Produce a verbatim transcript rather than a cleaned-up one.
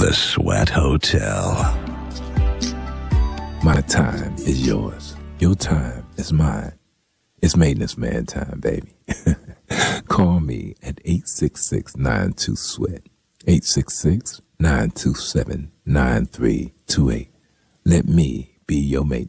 The Sweat Hotel. My time is yours. Your time is mine. It's maintenance man time, baby. Call me at eight six six, nine two, sweat. eight six six, nine two seven, nine three two eight. Let me be your maintenance.